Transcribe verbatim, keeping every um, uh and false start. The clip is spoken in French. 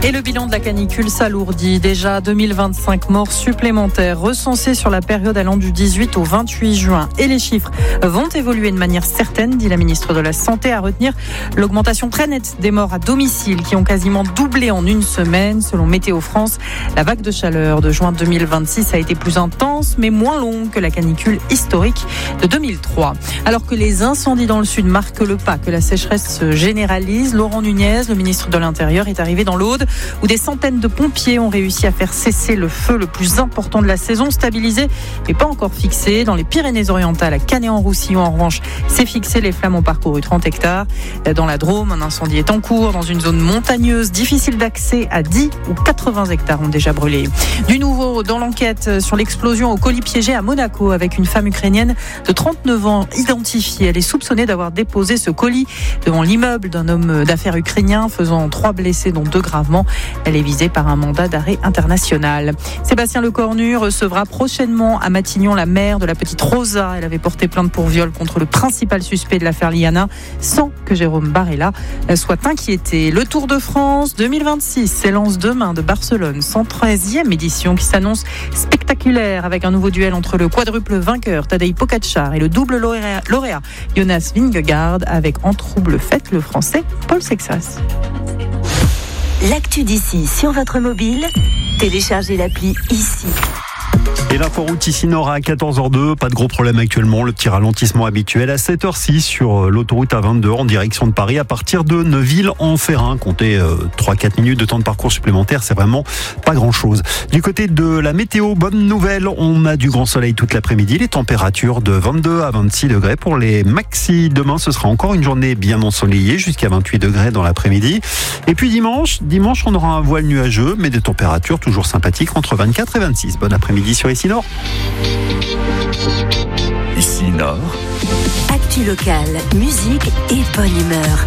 Et le bilan de la canicule s'alourdit. Déjà deux mille vingt-cinq morts supplémentaires recensées sur la période allant du dix-huit au vingt-huit juin. Et les chiffres vont évoluer de manière certaine, dit la ministre de la Santé. À retenir l'augmentation très nette des morts à domicile qui ont quasiment doublé en une semaine. Selon Météo France, la vague de chaleur de juin deux mille vingt-six a été plus intense mais moins longue que la canicule historique de deux mille trois. Alors que les incendies dans le sud marquent le pas, que la sécheresse se généralise, Laurent Nunez, le ministre de l'Intérieur, est arrivé dans l'Aude où des centaines de pompiers ont réussi à faire cesser le feu le plus important de la saison, stabilisé mais pas encore fixé. Dans les Pyrénées-Orientales, à Canet-en-Roussillon, en revanche, c'est fixé. Les flammes ont parcouru trente hectares. Dans la Drôme, un incendie est en cours dans une zone montagneuse, difficile d'accès, à dix ou quatre-vingts hectares ont déjà brûlé. Du nouveau dans l'enquête sur l'explosion au colis piégé à Monaco avec une femme ukrainienne de trente-neuf ans identifiée. Elle est soupçonnée d'avoir déposé ce colis devant l'immeuble d'un homme d'affaires ukrainien, faisant trois blessés dont deux gravement. Elle est visée par un mandat d'arrêt international. Sébastien Lecornu recevra prochainement à Matignon la mère de la petite Rosa. Elle avait porté plainte pour viol contre le principal suspect de l'affaire Liana sans que Jérôme Barella soit inquiété. Le Tour de France deux mille vingt-six s'élance demain de Barcelone, cent treizième édition qui s'annonce spectaculaire avec un nouveau duel entre le quadruple vainqueur Tadej Pogačar et le double lauréat, lauréat Jonas Vingegaard avec en trouble fête le français Paul Sexas. L'actu d'ici sur votre mobile, téléchargez l'appli ici. Et l'inforoute ici Nord à quatorze heures deux, pas de gros problème actuellement, le petit ralentissement habituel à sept heures six sur l'autoroute A vingt-deux en direction de Paris à partir de Neuville-en-Ferrin. Comptez euh, trois à quatre minutes de temps de parcours supplémentaire, c'est vraiment pas grand chose. Du côté de la météo, bonne nouvelle, on a du grand soleil toute l'après-midi, les températures de vingt-deux à vingt-six degrés pour les maxi. Demain ce sera encore une journée bien ensoleillée jusqu'à vingt-huit degrés dans l'après-midi. Et puis dimanche, dimanche on aura un voile nuageux mais des températures toujours sympathiques entre vingt-quatre et vingt-six. Bon après-midi sur Ici Nord. Ici Nord. Actu locale, musique et bonne humeur.